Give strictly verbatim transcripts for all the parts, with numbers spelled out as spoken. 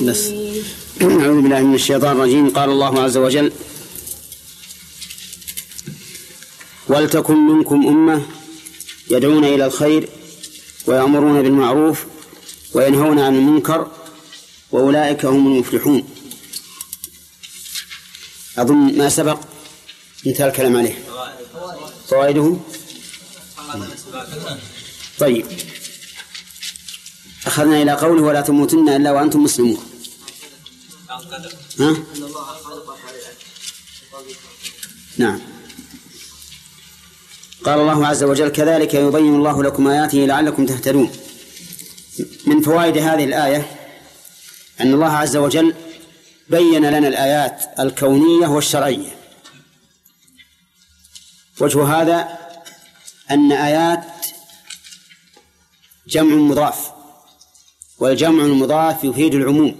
بس أعوذ بالله من الشيطان الرجيم. قال الله عز وجل: ولتكن منكم أمة يدعون إلى الخير ويأمرون بالمعروف وينهون عن المنكر وأولئك هم المفلحون. أظن ما سبق انتهى الكلام عليه. فوائده طيب. أخذنا إلى قوله: ولا تموتن إلا وأنتم مسلمون. ها؟ نعم. قال الله عز وجل: كذلك يبين الله لكم آياته لعلكم تهتدون. من فوائد هذه الآية أن الله عز وجل بين لنا الآيات الكونية والشرعية. وجه هذا أن آيات جمع مضاف، والجمع المضاف يفيد العموم،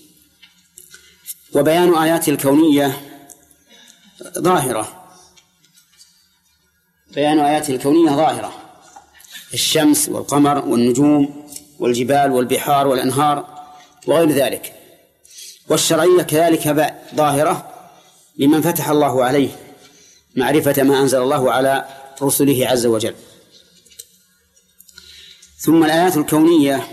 وبيان آيات الكونية ظاهرة بيان آيات الكونية ظاهرة: الشمس والقمر والنجوم والجبال والبحار والأنهار وغير ذلك. والشرعية كذلك ظاهرة لمن فتح الله عليه معرفة ما أنزل الله على رسله عز وجل. ثم الآيات الكونية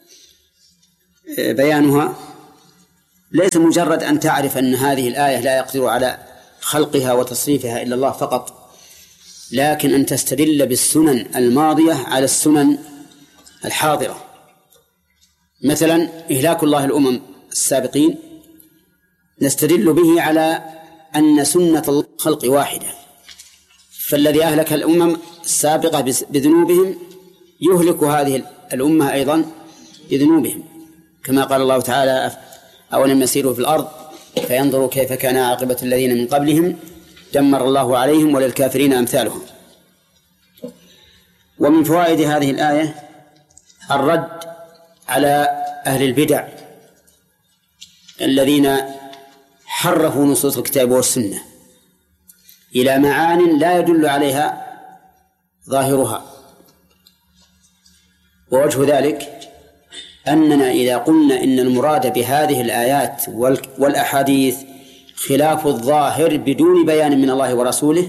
بيانها ليس مجرد أن تعرف أن هذه الآية لا يقدر على خلقها وتصريفها إلا الله فقط، لكن أن تستدل بالسنن الماضية على السنن الحاضرة. مثلا إهلاك الله الأمم السابقين نستدل به على أن سنة الخلق واحدة، فالذي أهلك الأمم السابقة بذنوبهم يهلك هذه الأمة أيضا بذنوبهم، كما قال الله تعالى: أولم يسيروا في الأرض فينظروا كيف كان عاقبة الذين من قبلهم دمر الله عليهم وللكافرين أمثالهم. ومن فوائد هذه الآية الرد على أهل البدع الذين حرفوا نصوص الكتاب والسنة إلى معان لا يدل عليها ظاهرها. ووجه ذلك أننا إذا قلنا إن المراد بهذه الآيات والأحاديث خلاف الظاهر بدون بيان من الله ورسوله،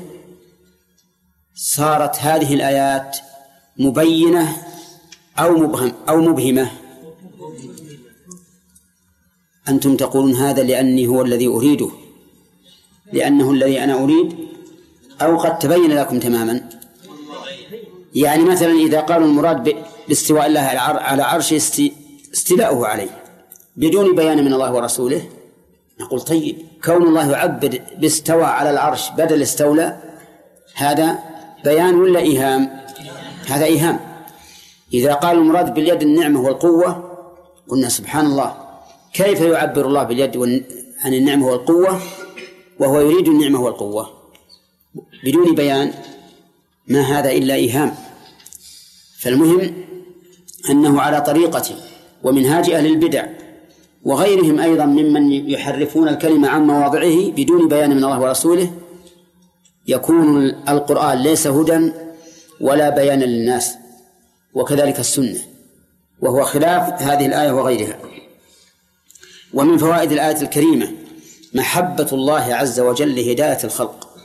صارت هذه الآيات مبينة أو مبهم أو مبهمة. أنتم تقولون هذا لأني هو الذي أريده، لأنه الذي أنا أريد، أو قد تبين لكم تماما. يعني مثلا إذا قالوا المراد باستواء الله على عرش استيلاؤه عليه بدون بيان من الله ورسوله، نقول طيب، كون الله يعبد باستوى على العرش بدل استولى، هذا بيان ولا إيهام؟ هذا إيهام. إذا قال المراد باليد النعمة والقوة، قلنا سبحان الله، كيف يعبر الله باليد عن النعمة والقوة وهو يريد النعمة والقوة بدون بيان؟ ما هذا إلا إيهام. فالمهم أنه على طريقة ومنهاج أهل البدع وغيرهم أيضا ممن يحرفون الكلمة عن مواضعه بدون بيان من الله ورسوله، يكون القرآن ليس هدى ولا بيان للناس، وكذلك السنة، وهو خلاف هذه الآية وغيرها. ومن فوائد الآية الكريمة محبة الله عز وجل لهداية الخلق،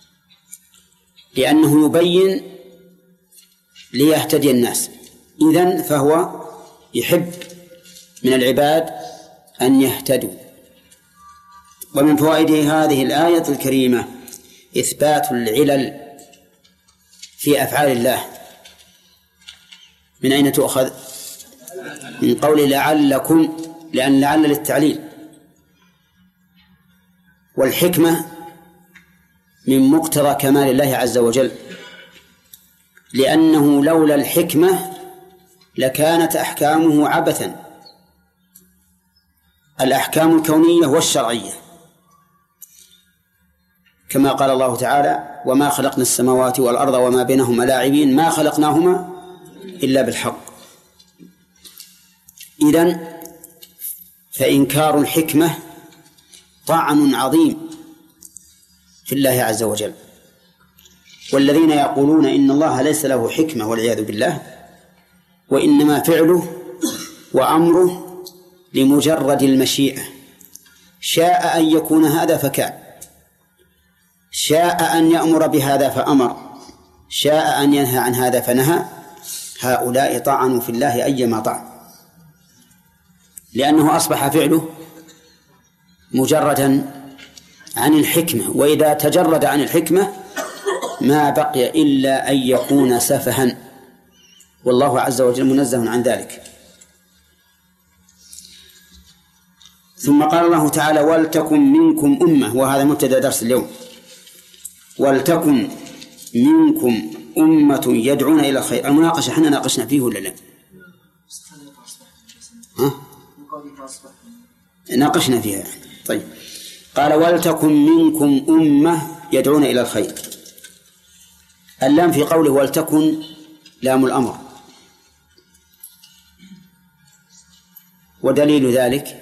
لأنه يبين ليهتدي الناس، إذن فهو يحب من العباد أن يهتدوا. ومن فوائد هذه الآية الكريمة إثبات العلل في أفعال الله. من أين تؤخذ؟ من قول لعلكم، لأن لعل للتعليل، والحكمة من مقتضى كمال الله عز وجل، لأنه لولا الحكمة لكانت أحكامه عبثا، الأحكام الكونية والشرعية، كما قال الله تعالى: وما خلقنا السماوات والأرض وما بينهما لاعبين ما خلقناهما إلا بالحق. إذن فإنكار الحكمة طعن عظيم في الله عز وجل. والذين يقولون إن الله ليس له حكمة والعياذ بالله، وإنما فعله وأمره لمجرد المشيئة، شاء أن يكون هذا فكان، شاء أن يأمر بهذا فأمر، شاء أن ينهى عن هذا فنهى، هؤلاء طعنوا في الله أيما طعن، لأنه أصبح فعله مجردا عن الحكمة، وإذا تجرد عن الحكمة ما بقي إلا أن يكون سفها، والله عز وجل منزه عن ذلك. ثم قال الله تعالى: ولتكن منكم أمة، وهذا مبتدأ درس اليوم. ولتكن منكم أمة يدعون إلى الخير. المناقشة احنا ناقشنا فيه ولا لا؟ ها؟ ناقشنا فيها. طيب، قال: ولتكن منكم أمة يدعون إلى الخير. اللام في قوله ولتكن لام الأمر، ودليل ذلك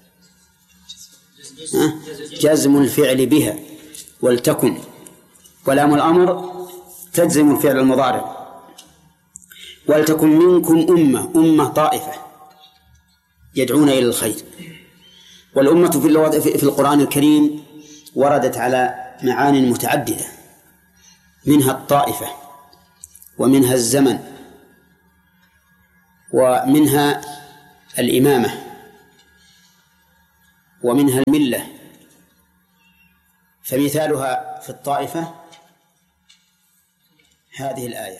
جزم الفعل بها، ولتكن، ولام الأمر تجزم الفعل المضارع. ولتكن منكم أمة، أمة طائفة يدعون إلى الخير. والأمة في اللغة في القرآن الكريم وردت على معان متعددة، منها الطائفة، ومنها الزمن، ومنها الإمامة، ومنها الملة. فمثالها في الطائفة هذه الآية: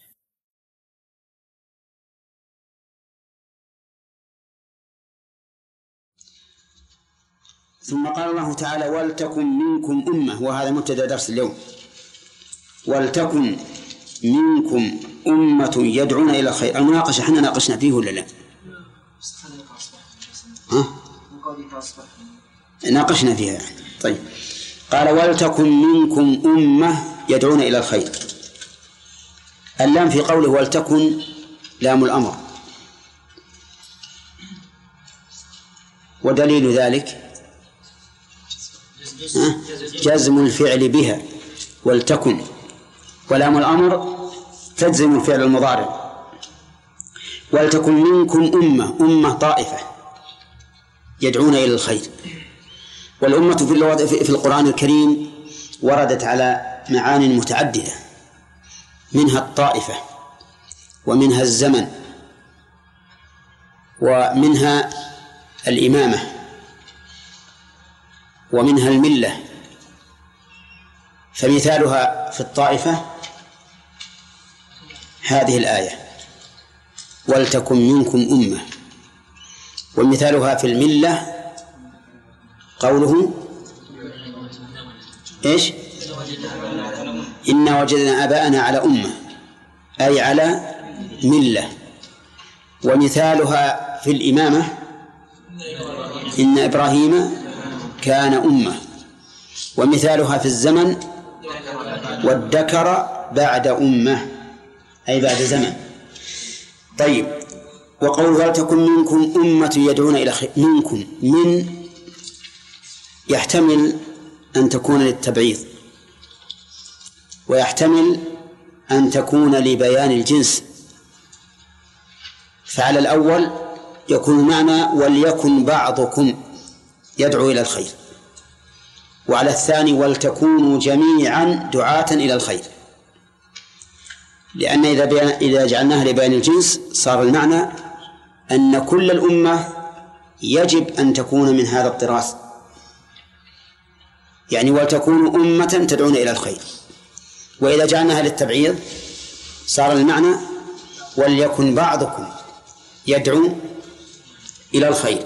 ثم قال الله تعالى: ولتكن منكم أمة، وهذا مبتدأ درس اليوم. ولتكن منكم أمة يدعون إلى الخير. المناقشة احنا ناقشنا فيه ولا لا؟ ها؟ ناقشنا فيها. طيب، قال: ولتكن منكم أمة يدعون إلى الخير. اللام في قوله ولتكن لام الأمر، ودليل ذلك جزم الفعل بها، ولتكن، ولام الأمر تجزم الفعل المضارع. ولتكن منكم أمة، أمة طائفة يدعون إلى الخير. والأمة في اللغة في القرآن الكريم وردت على معان متعددة، منها الطائفة، ومنها الزمن، ومنها الإمامة، ومنها الملة. فمثالها في الطائفة هذه الآية: ولتكن منكم أمة. ومثالها في الملة قوله إيش؟ إنا وجدنا آباءنا على أمة، أي على ملة. ومثالها في الإمامة إن إبراهيم كان أمة. ومثالها في الزمن وادكر بعد أمة، أي بعد زمن. طيب، وقول ولتكن منكم أمة يدعون إلى خير. منكم، من يحتمل أن تكون للتبعيض، ويحتمل أن تكون لبيان الجنس. فعلى الأول يكون معنى وليكن بعضكم يدعو إلى الخير، وعلى الثاني ولتكونوا جميعا دعاة إلى الخير، لأن إذا إذا جعلناها لبيان الجنس صار المعنى أن كل الأمة يجب أن تكون من هذا الطراز، يعني ولتكونوا أمة تدعون إلى الخير. وإذا جعلناها للتبعيض صار المعنى وليكن بعضكم يدعو إلى الخير.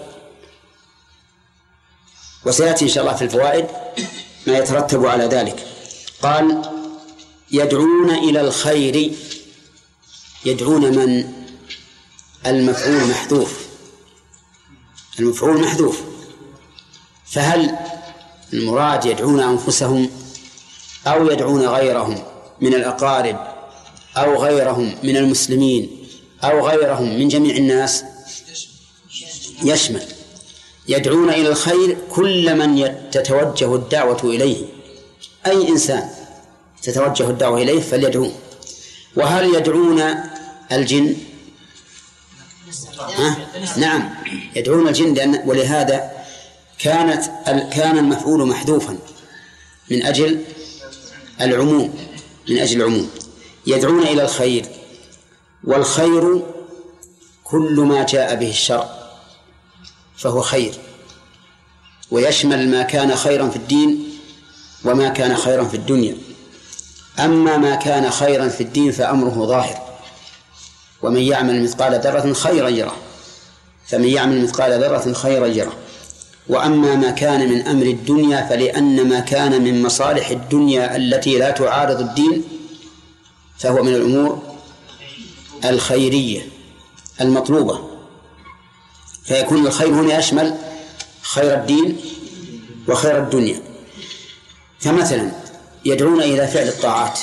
وسيأتي إن شاء الله في الفوائد ما يترتب على ذلك. قال: يدعون إلى الخير. يدعون من؟ المفعول محذوف، المفعول محذوف. فهل المراد يدعون أنفسهم أو يدعون غيرهم من الأقارب أو غيرهم من المسلمين أو غيرهم من جميع الناس؟ يشمل. يدعون إلى الخير كل من تتوجه الدعوة إليه، أي إنسان تتوجه الدعوة إليه فليدعون. وهل يدعون الجن؟ ها؟ نعم، يدعون الجن لأن ولهذا كانت كان المفعول محذوفا من أجل العموم من أجل العموم يدعون إلى الخير، والخير كل ما جاء به الشرع فهو خير، ويشمل ما كان خيرا في الدين وما كان خيرا في الدنيا. أما ما كان خيرا في الدين فأمره ظاهر، ومن يعمل مثقال ذرة خيرا يره، فمن يعمل مثقال ذرة خيرا يره. وأما ما كان من أمر الدنيا فلأن ما كان من مصالح الدنيا التي لا تعارض الدين فهو من الأمور الخيرية المطلوبة، فيكون الخير هنا يشمل خير الدين وخير الدنيا. فمثلا يدعون إلى فعل الطاعات: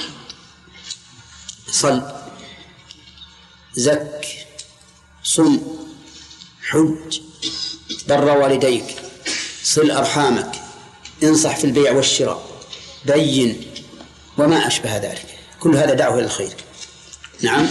صل، زك، صم، حج، بر والديك، صل أرحامك، انصح في البيع والشراء، بين، وما أشبه ذلك. كل هذا دعوة إلى الخير. نعم.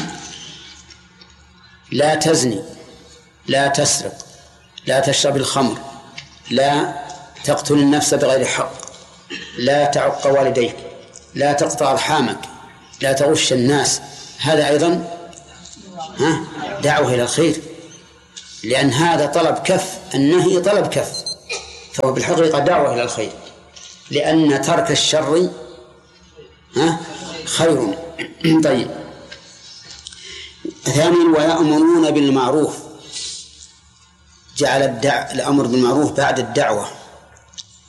لا تزني، لا تسرق، لا تشرب الخمر، لا تقتل النفس بغير حق، لا تعق والديك، لا تقطع أرحامك، لا تغش الناس. هذا أيضا ها دعوة إلى الخير، لأن هذا طلب كف، النهي طلب كف، فهو بالحقيقة دعوة إلى الخير، لأن ترك الشر ها خير. طيب. ثانيا ويأمرون بالمعروف، جعل الدع... الأمر بالمعروف بعد الدعوة،